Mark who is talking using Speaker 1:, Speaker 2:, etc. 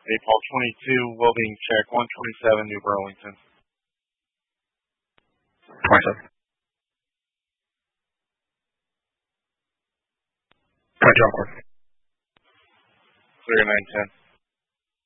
Speaker 1: Paul 22, welding check 127, New Burlington.
Speaker 2: 27. Jump.
Speaker 1: Clear 910.